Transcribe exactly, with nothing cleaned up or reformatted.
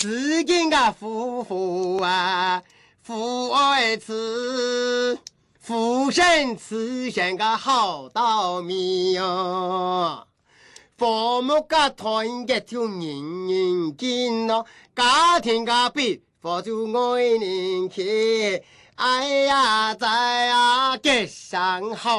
自己个夫妇啊，父爱子，父生慈祥个好道面哟。父母个团结就人人见咯，家庭个必佛就愛人去。哎呀，在啊，吉祥好。